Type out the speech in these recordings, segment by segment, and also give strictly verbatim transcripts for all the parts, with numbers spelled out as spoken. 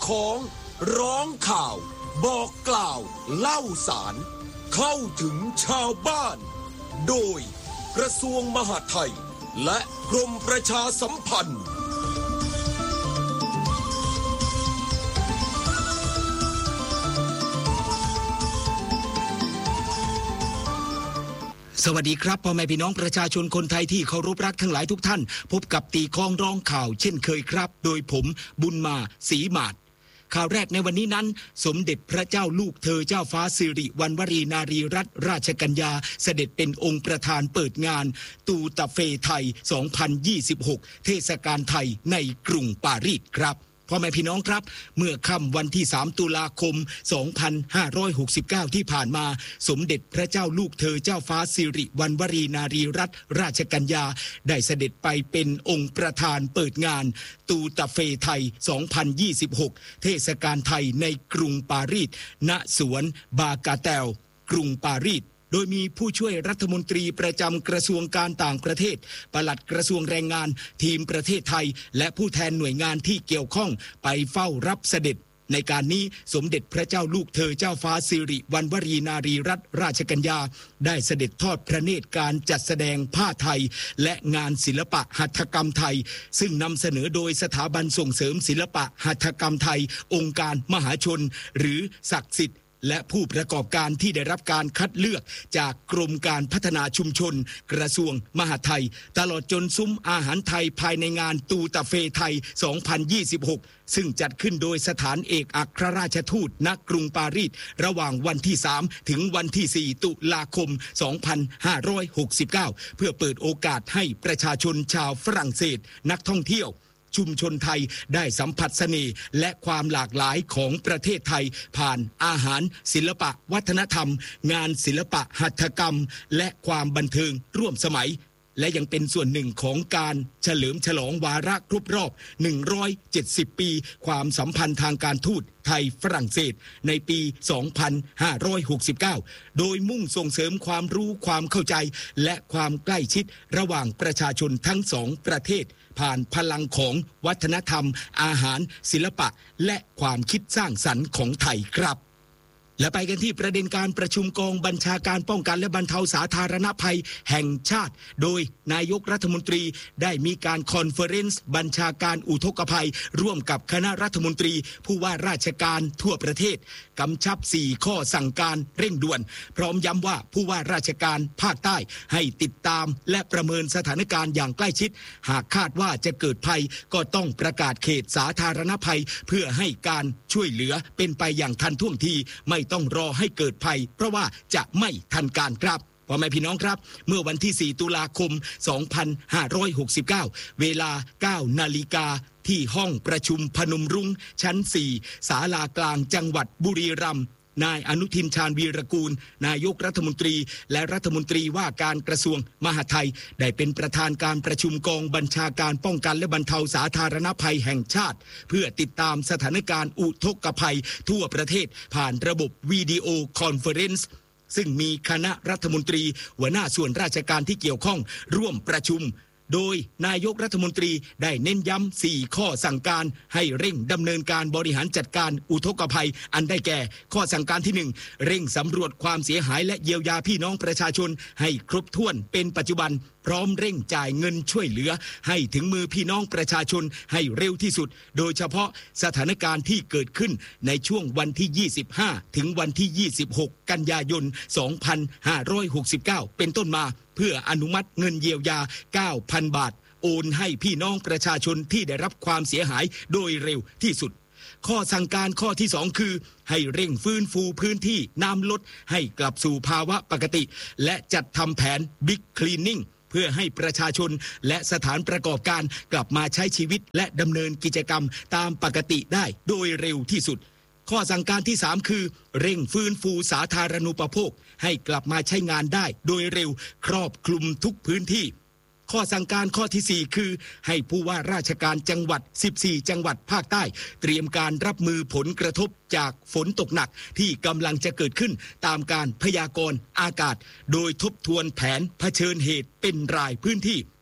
ของร้องข่าวบอกกล่าวเล่าสารเข้าถึงชาวบ้านโดยกระทรวงมหาดไทยและกรมประชาสัมพันธ์สวัสดีครับพ่อแม่พี่น้องประชาชนคนไทยที่เคารพรักทั้งหลายทุกท่านพบกับตีคล้องร้องข่าวเช่นเคยครับโดยผมบุญมาศรีมาศข่าวแรกในวันนี้นั้นสมเด็จพระเจ้าลูกเธอเจ้าฟ้าสิริวัณวรีนารีรัตนราชกัญญาเสด็จเป็นองค์ประธานเปิดงานตูตะเฟไทยสองพันยี่สิบหกเทศกาลไทยในกรุงปารีสครับพ่อแม่พี่น้องครับเมื่อค่ำวันที่สามตุลาคมสองพันห้าร้อยหกสิบเก้าที่ผ่านมาสมเด็จพระเจ้าลูกเธอเจ้าฟ้าสิริวัณวรีนารีรัตนราชกัญญาได้เสด็จไปเป็นองค์ประธานเปิดงานตูตะเฟไทยสองพันยี่สิบหกเทศกาลไทยในกรุงปารีสณสวนบากาแตลกรุงปารีสโดยมีผู้ช่วยรัฐมนตรีประจำกระทรวงการต่างประเทศปลัดกระทรวงแรงงานทีมประเทศไทยและผู้แทนหน่วยงานที่เกี่ยวข้องไปเฝ้ารับเสด็จในการนี้สมเด็จพระเจ้าลูกเธอเจ้าฟ้าสิริวัณวรีนารีรัตนราชกัญญาได้เสด็จทอดพระเนตรการจัดแสดงผ้าไทยและงานศิลปะหัตถกรรมไทยซึ่งนำเสนอโดยสถาบันส่งเสริมศิลปะหัตถกรรมไทยองค์การมหาชนหรือศักดิ์สิทธิ์และผู้ประกอบการที่ได้รับการคัดเลือกจากกรมการพัฒนาชุมชนกระทรวงมหาดไทยตลอดจนซุ้มอาหารไทยภายในงานตูตะเฟไทยสองพันยี่สิบหกซึ่งจัดขึ้นโดยสถานเอกอัครราชทูตณกรุงปารีสระหว่างวันที่สามถึงวันที่สี่ตุลาคมสองพันห้าร้อยหกสิบเก้าเพื่อเปิดโอกาสให้ประชาชนชาวฝรั่งเศสนักท่องเที่ยวชุมชนไทยได้สัมผัสเสน่ห์และความหลากหลายของประเทศไทยผ่านอาหารศิลปะวัฒนธรรมงานศิลปะหัตถกรรมและความบันเทิงร่วมสมัยและยังเป็นส่วนหนึ่งของการเฉลิมฉลองวาระครบรอบหนึ่งร้อยเจ็ดสิบปีความสัมพันธ์ทางการทูตไทยฝรั่งเศสในปีสองพันห้าร้อยหกสิบเก้าโดยมุ่งส่งเสริมความรู้ความเข้าใจและความใกล้ชิดระหว่างประชาชนทั้งสองประเทศผ่านพลังของวัฒนธรรมอาหารศิลปะและความคิดสร้างสรรค์ของไทยครับและไปกันที่ประเด็นการประชุมกองบัญชาการป้องกันและบรรเทาสาธารณภัยแห่งชาติโดยนายกรัฐมนตรีได้มีการคอนเฟอเรนซ์บัญชาการอุทกภัยร่วมกับคณะรัฐมนตรีผู้ว่าราชการทั่วประเทศกำชับสี่ข้อสั่งการเร่งด่วนพร้อมย้ำว่าผู้ว่าราชการภาคใต้ให้ติดตามและประเมินสถานการณ์อย่างใกล้ชิดหากคาดว่าจะเกิดภัยก็ต้องประกาศเขตสาธารณภัยเพื่อให้การช่วยเหลือเป็นไปอย่างทันท่วงทีไม่ต้องรอให้เกิดภัยเพราะว่าจะไม่ทันการครับพ่อแม่พี่น้องครับเมื่อวันที่สี่ตุลาคมสองพันห้าร้อยหกสิบเก้าเวลา เก้านาฬิกาที่ห้องประชุมพนมรุ้งชั้นสี่ศาลากลางจังหวัดบุรีรัมย์นายอนุทินชาญวีรกูลนายกรัฐมนตรีและรัฐมนตรีว่าการกระทรวงมหาดไทยได้เป็นประธานการประชุมกองบัญชาการป้องกันและบรรเทาสาธารณภัยแห่งชาติเพื่อติดตามสถานการณ์อุทกภัยทั่วประเทศผ่านระบบวิดีโอคอนเฟอเรนซ์ซึ่งมีคณะรัฐมนตรีหัวหน้าส่วนราชการที่เกี่ยวข้องร่วมประชุมโดยนายกรัฐมนตรีได้เน้นย้ำสี่ข้อสั่งการให้เร่งดำเนินการบริหารจัดการอุทกภัยอันได้แก่ข้อสั่งการที่หนึ่งเร่งสำรวจความเสียหายและเยียวยาพี่น้องประชาชนให้ครบถ้วนเป็นปัจจุบันพร้อมเร่งจ่ายเงินช่วยเหลือให้ถึงมือพี่น้องประชาชนให้เร็วที่สุดโดยเฉพาะสถานการณ์ที่เกิดขึ้นในช่วงวันที่ยี่สิบห้าถึงวันที่ยี่สิบหกกันยายนสองพันห้าร้อยหกสิบเก้าเป็นต้นมาเพื่ออนุมัติเงินเยียวยา เก้าพัน บาทโอนให้พี่น้องประชาชนที่ได้รับความเสียหายโดยเร็วที่สุดข้อสั่งการข้อที่สองคือให้เร่งฟื้นฟูพื้นที่น้ำลดให้กลับสู่ภาวะปกติและจัดทำแผน Big Cleaning เพื่อให้ประชาชนและสถานประกอบการกลับมาใช้ชีวิตและดำเนินกิจกรรมตามปกติได้โดยเร็วที่สุดข้อสั่งการที่สามคือเร่งฟื้นฟูสาธารณูปโภคให้กลับมาใช้งานได้โดยเร็วครอบคลุมทุกพื้นที่ข้อสั่งการข้อที่สี่คือให้ผู้ว่าราชการจังหวัดสิบสี่จังหวัดภาคใต้เตรียมการรับมือผลกระทบจากฝนตกหนักที่กำลังจะเกิดขึ้นตามการพยากรณ์อากาศโดยทบทวนแผนเผชิญเหตุเป็นรายพื้นที่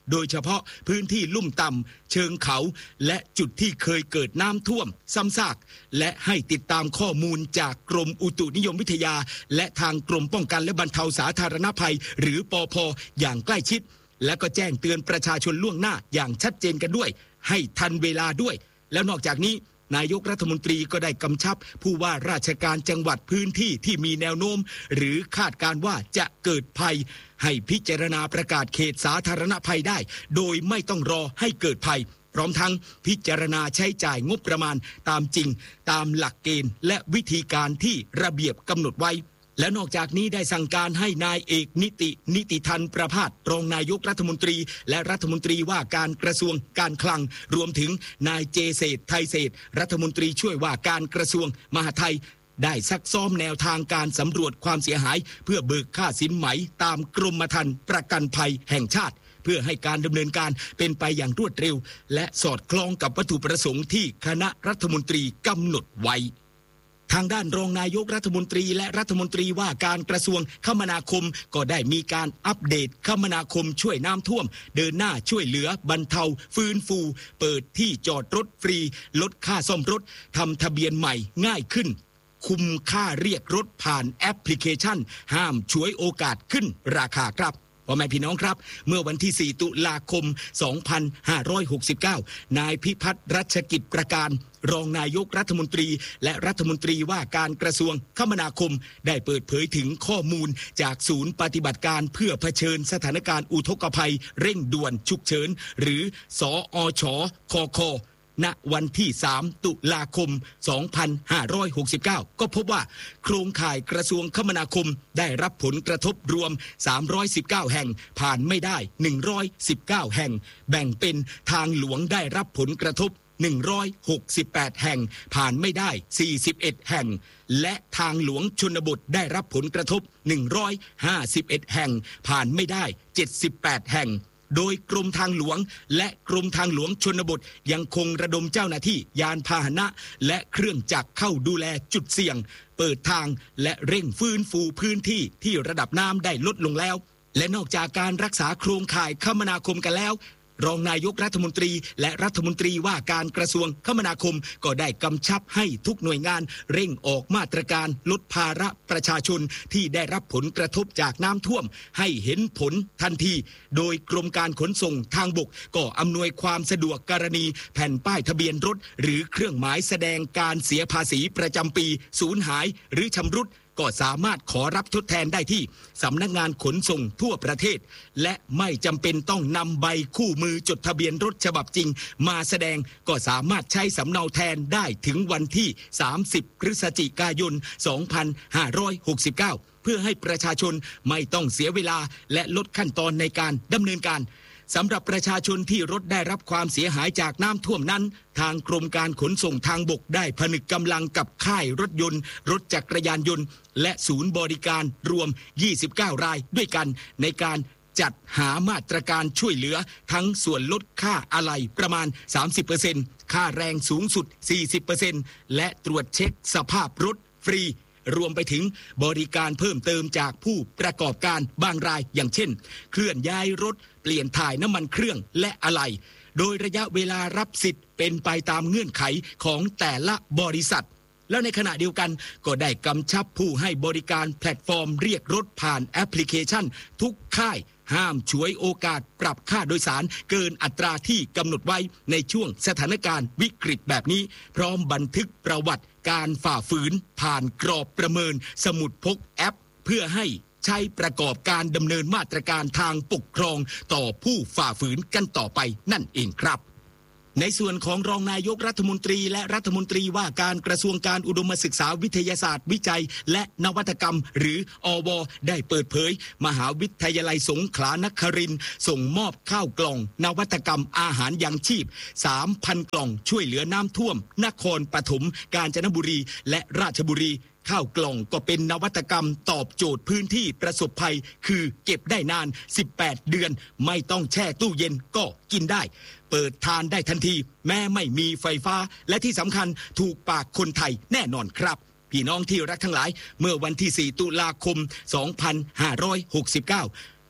โดยเฉพาะพื้นที่ลุ่มต่ำเชิงเขาและจุดที่เคยเกิดน้ำท่วมซ้ำซากและให้ติดตามข้อมูลจากกรมอุตุนิยมวิทยาและทางกรมป้องกันและบรรเทาสาธารณภัยหรือปภ.อย่างใกล้ชิดและก็แจ้งเตือนประชาชนล่วงหน้าอย่างชัดเจนกันด้วยให้ทันเวลาด้วยแล้วนอกจากนี้นายกรัฐมนตรีก็ได้กำชับผู้ว่าราชการจังหวัดพื้นที่ที่มีแนวโน้มหรือคาดการว่าจะเกิดภัยให้พิจารณาประกาศเขตสาธารณภัยได้โดยไม่ต้องรอให้เกิดภัยพร้อมทั้งพิจารณาใช้จ่ายงบประมาณตามจริงตามหลักเกณฑ์และวิธีการที่ระเบียบกำหนดไว้และนอกจากนี้ได้สั่งการให้นายเอกนิตินิติทันประภาสรองนายกรัฐมนตรีและรัฐมนตรีว่าการกระทรวงการคลังรวมถึงนายเจเศรษฐ์ไทยเศรษฐ์รัฐมนตรีช่วยว่าการกระทรวงมหาดไทยได้ซักซ้อมแนวทางการสำรวจความเสียหายเพื่อเบิกค่าสินไหมตามกรมธรรม์ประกันภัยแห่งชาติเพื่อให้การดำเนินการเป็นไปอย่างรวดเร็วและสอดคล้องกับวัตถุประสงค์ที่คณะรัฐมนตรีกำหนดไว้ทางด้านรองนายกรัฐมนตรีและรัฐมนตรีว่าการกระทรวงคมนาคมก็ได้มีการอัปเดตคมนาคมช่วยน้ำท่วมเดินหน้าช่วยเหลือบรรเทาฟื้นฟูเปิดที่จอดรถฟรีลดค่าซ่อมรถทำทะเบียนใหม่ง่ายขึ้นคุมค่าเรียกรถผ่านแอปพลิเคชันห้ามฉวยโอกาสขึ้นราคาครับพ่อแม่พี่น้องครับเมื่อวันที่สี่ตุลาคมสองพันห้าร้อยหกสิบเก้านายพิพัฒน์รัชกิจประการรองนายกรัฐมนตรีและรัฐมนตรีว่าการกระทรวงคมนาคมได้เปิดเผยถึงข้อมูลจากศูนย์ปฏิบัติการเพื่อเผชิญสถานการณ์อุทกภัยเร่งด่วนฉุกเฉินหรือสอชคคณวันที่สามตุลาคมสองพันห้าร้อยหกสิบเก้าก็พบว่าโครงข่ายกระทรวงคมนาคมได้รับผลกระทบรวมสามร้อยสิบเก้าแห่งผ่านไม่ได้หนึ่งร้อยสิบเก้าแห่งแบ่งเป็นทางหลวงได้รับผลกระทบหนึ่งร้อยหกสิบแปดแห่งผ่านไม่ได้สี่สิบเอ็ดแห่งและทางหลวงชนบทได้รับผลกระทบหนึ่งร้อยห้าสิบเอ็ดแห่งผ่านไม่ได้เจ็ดสิบแปดแห่งโดยกรมทางหลวงและกรมทางหลวงชนบทยังคงระดมเจ้าหน้าที่ยานพาหนะและเครื่องจักรเข้าดูแลจุดเสี่ยงเปิดทางและเร่งฟื้นฟูพื้นที่ที่ระดับน้ำได้ลดลงแล้วและนอกจากการรักษาโครงข่ายคมนาคมกันแล้วรองนายกรัฐมนตรีและรัฐมนตรีว่าการกระทรวงคมนาคมก็ได้กำชับให้ทุกหน่วยงานเร่งออกมาตรการลดภาระประชาชนที่ได้รับผลกระทบจากน้ำท่วมให้เห็นผลทันทีโดยกรมการขนส่งทางบกก็อำนวยความสะดวกกรณีแผ่นป้ายทะเบียนรถหรือเครื่องหมายแสดงการเสียภาษีประจำปีสูญหายหรือชำรุดก็สามารถขอรับทดแทนได้ที่สำนักงานขนส่งทั่วประเทศและไม่จำเป็นต้องนำใบคู่มือจดทะเบียนรถฉบับจริงมาแสดงก็สามารถใช้สำเนาแทนได้ถึงวันที่สามสิบพฤศจิกายนสองพันห้าร้อยหกสิบเก้าเพื่อให้ประชาชนไม่ต้องเสียเวลาและลดขั้นตอนในการดำเนินการสำหรับประชาชนที่รถได้รับความเสียหายจากน้ำท่วมนั้นทางกรมการขนส่งทางบกได้ผนึกกำลังกับค่ายรถยนต์รถจักรยานยนต์และศูนย์บริการรวมยี่สิบเก้ารายด้วยกันในการจัดหามาตรการช่วยเหลือทั้งส่วนลดค่าอะไหล่ประมาณ สามสิบเปอร์เซ็นต์ ค่าแรงสูงสุด สี่สิบเปอร์เซ็นต์ และตรวจเช็คสภาพรถฟรีรวมไปถึงบริการเพิ่มเติมจากผู้ประกอบการบางรายอย่างเช่นเคลื่อนย้ายรถเปลี่ยนถ่ายน้ำมันเครื่องและอะไหล่โดยระยะเวลารับสิทธิ์เป็นไปตามเงื่อนไขของแต่ละบริษัทแล้วในขณะเดียวกันก็ได้กำชับผู้ให้บริการแพลตฟอร์มเรียกรถผ่านแอปพลิเคชันทุกค่ายห้ามฉวยโอกาสปรับค่าโดยสารเกินอัตราที่กำหนดไว้ในช่วงสถานการณ์วิกฤตแบบนี้พร้อมบันทึกประวัติการฝ่าฝืนผ่านกรอบประเมินสมุดพกแอปเพื่อให้ใช้ประกอบการดำเนินมาตรการทางปกครองต่อผู้ฝ่าฝืนกันต่อไปนั่นเองครับในส่วนของรองนายกรัฐมนตรีและรัฐมนตรีว่าการกระทรวงการอุดมศึกษาวิทยาศาสตร์วิจัยและนวัตกรรมหรืออว.ได้เปิดเผยมหาวิทยาลัยสงขลานครินทร์ส่งมอบข้าวกล่องนวัตกรรมอาหารยังชีพ สามพัน กล่องช่วยเหลือน้ำท่วมนครปฐมกาญจนบุรีและราชบุรีข้าวกล่องก็เป็นนวัตกรรมตอบโจทย์พื้นที่ประสบภัยคือเก็บได้นานสิบแปดเดือนไม่ต้องแช่ตู้เย็นก็กินได้เปิดทานได้ทันทีแม้ไม่มีไฟฟ้าและที่สำคัญถูกปากคนไทยแน่นอนครับพี่น้องที่รักทั้งหลายเมื่อวันที่สี่ตุลาคมสองพันห้าร้อยหกสิบเก้า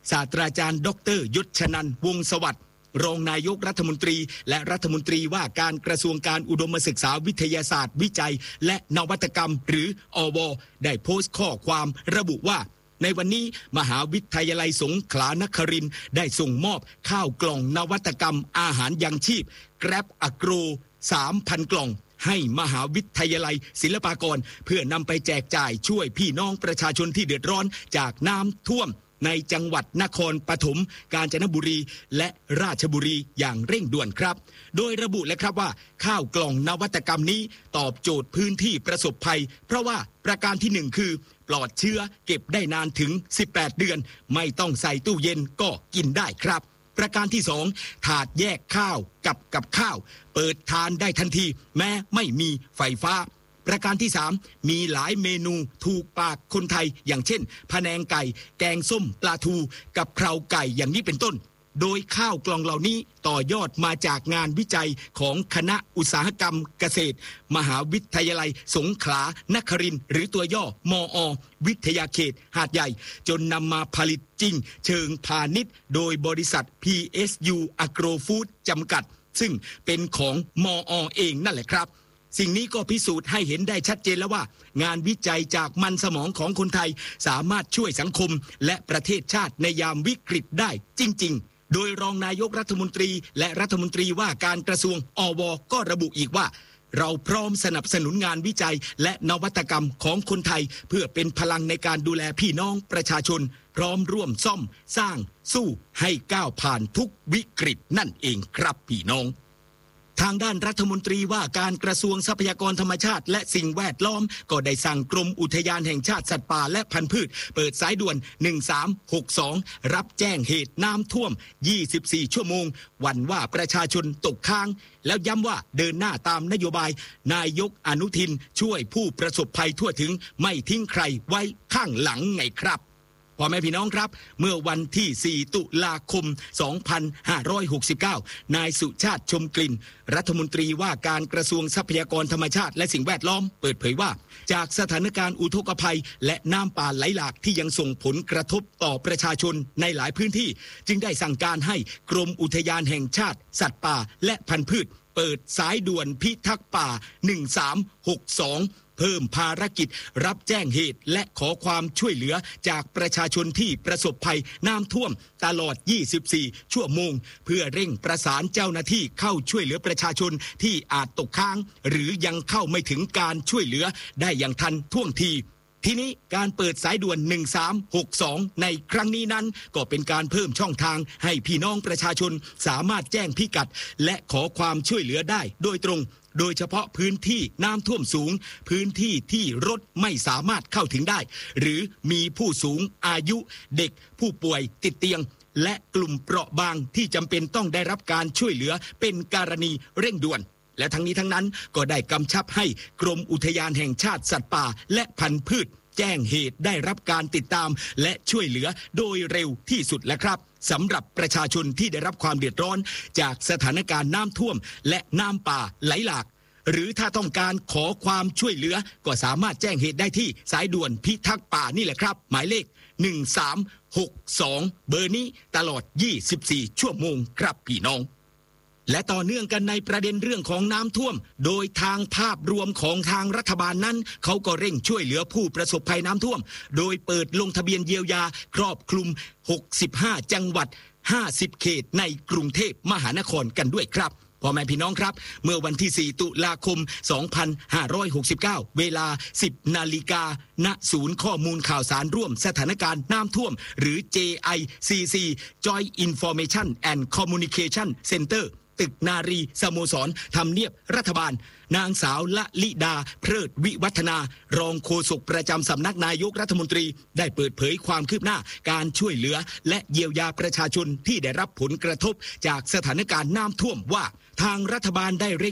ศาสตราจารย์ดรยศชนันท์วงศ์สวัสดิ์รองนายกรัฐมนตรีและรัฐมนตรีว่าการกระทรวงการอุดมศึกษาวิทยาศาสตร์วิจัยและนวัตกรรมหรืออวได้โพสต์ข้อความระบุว่าในวันนี้มหาวิทยาลัยสงขลานครินทร์ได้ส่งมอบข้าวกล่องนวัตกรรมอาหารยังชีพ Grab Agro สามพัน กล่องให้มหาวิทยาลัยศิลปากรเพื่อนำไปแจกจ่ายช่วยพี่น้องประชาชนที่เดือดร้อนจากน้ำท่วมในจังหวัดนครปฐมกาญจนบุรีและราชบุรีอย่างเร่งด่วนครับโดยระบุเลยครับว่าข้าวกล่องนวัตกรรมนี้ตอบโจทย์พื้นที่ประสบภัยเพราะว่าประการที่หนึ่งคือปลอดเชื้อเก็บได้นานถึงสิบแปดเดือนไม่ต้องใส่ตู้เย็นก็กินได้ครับประการที่สองถาดแยกข้าวกับกับข้าวเปิดทานได้ทันทีแม้ไม่มีไฟฟ้าประการที่สามมีหลายเมนูถูกปากคนไทยอย่างเช่นพะแนงไก่แกงส้มปลาทูกับเคราไก่อย่างนี้เป็นต้นโดยข้าวกล่องเหล่านี้ต่อยอดมาจากงานวิจัยของคณะอุตสาหกรรมเกษตรมหาวิทยาลัยสงขลานครินทร์หรือตัวย่อมอวิทยาเขตหาดใหญ่จนนำมาผลิตจริงเชิงพาณิชย์โดยบริษัท พี เอส ยู Agro Food จำกัดซึ่งเป็นของมอเองนั่นแหละครับสิ่งนี้ก็พิสูจน์ให้เห็นได้ชัดเจนแล้วว่างานวิจัยจากมันสมองของคนไทยสามารถช่วยสังคมและประเทศชาติในยามวิกฤตได้จริงๆโดยรองนายกรัฐมนตรีและรัฐมนตรีว่าการกระทรวงอวก็ระบุอีกว่าเราพร้อมสนับสนุนงานวิจัยและนวัตกรรมของคนไทยเพื่อเป็นพลังในการดูแลพี่น้องประชาชนพร้อมร่วมซ่อมสร้างสู้ให้ก้าวผ่านทุกวิกฤตนั่นเองครับพี่น้องทางด้านรัฐมนตรีว่าการกระทรวงทรัพยากรธรรมชาติและสิ่งแวดล้อมก็ได้สั่งกรมอุทยานแห่งชาติสัตว์ป่าและพันธุ์พืชเปิดสายด่วนหนึ่งสามหกสองรับแจ้งเหตุน้ำท่วมยี่สิบสี่ชั่วโมงหวั่นว่าประชาชนตกค้างแล้วย้ำว่าเดินหน้าตามนโยบายนายกอนุทินช่วยผู้ประสบภัยทั่วถึงไม่ทิ้งใครไว้ข้างหลังไงครับพ่อแม่พี่น้องครับเมื่อวันที่สี่ตุลาคมสองพันห้าร้อยหกสิบเก้านายสุชาติชมกลิ่นรัฐมนตรีว่าการกระทรวงทรัพยากรธรรมชาติและสิ่งแวดล้อมเปิดเผยว่าจากสถานการณ์อุทกภัยและน้ำป่าไหลหลากที่ยังส่งผลกระทบต่อประชาชนในหลายพื้นที่จึงได้สั่งการให้กรมอุทยานแห่งชาติสัตว์ป่าและพันธุ์พืชเปิดสายด่วนพิทักษ์ป่าหนึ่งสามหกสองเพิ่มภารกิจรับแจ้งเหตุและขอความช่วยเหลือจากประชาชนที่ประสบภัยน้ำท่วมตลอดยี่สิบสี่ชั่วโมงเพื่อเร่งประสานเจ้าหน้าที่เข้าช่วยเหลือประชาชนที่อาจตกค้างหรือยังเข้าไม่ถึงการช่วยเหลือได้อย่างทันท่วงทีทีนี้การเปิดสายด่วนหนึ่งสามหกสองในครั้งนี้นั้นก็เป็นการเพิ่มช่องทางให้พี่น้องประชาชนสามารถแจ้งพิกัดและขอความช่วยเหลือได้โดยตรงโดยเฉพาะพื้นที่น้ำท่วมสูงพื้นที่ที่รถไม่สามารถเข้าถึงได้หรือมีผู้สูงอายุเด็กผู้ป่วยติดเตียงและกลุ่มเปราะบางที่จำเป็นต้องได้รับการช่วยเหลือเป็นกรณีเร่งด่วนและทั้งนี้ทั้งนั้นก็ได้กำชับให้กรมอุทยานแห่งชาติสัตว์ป่าและพันธุ์พืชแจ้งเหตุได้รับการติดตามและช่วยเหลือโดยเร็วที่สุดแล้วครับสำหรับประชาชนที่ได้รับความเดือดร้อนจากสถานการณ์น้ำท่วมและน้ำป่าไหลหลากหรือถ้าต้องการขอความช่วยเหลือก็สามารถแจ้งเหตุได้ที่สายด่วนพิทักษ์ป่านี่แหละครับหมายเลขหนึ่งสามหกสองเบอร์นี้ตลอดยี่สิบสี่ชั่วโมงครับพี่น้องและต่อเนื่องกันในประเด็นเรื่องของน้ำท่วมโดยทางภาพรวมของทางรัฐบาลนั้นเขาก็เร่งช่วยเหลือผู้ประสบภัยน้ำท่วมโดยเปิดลงทะเบียนเยียวยาครอบคลุมหกสิบห้าจังหวัดห้าสิบเขตในกรุงเทพมหานครกันด้วยครับพ่อแม่พี่น้องครับเมื่อวันที่สี่ตุลาคมสองพันห้าร้อยหกสิบเก้าเวลาสิบนาฬิกาณศูนย์ข้อมูลข่าวสารร่วมสถานการณ์น้ำท่วมหรือ เจ ไอ ซี ซี Joint Information and Communication Center ตึกนารีสโมสรทำเนียบรัฐบาลนางสาวละลิดาเพลิดวิวัฒนารองโฆษกประจำสำนักนายกรัฐมนตรีได้เปิดเผยความคืบหน้าการช่วยเหลือและเยียวยาประชาชนที่ได้รับผลกระทบจากสถานการณ์น้ำท่วมว่าทางรัฐบาลได้เร่ง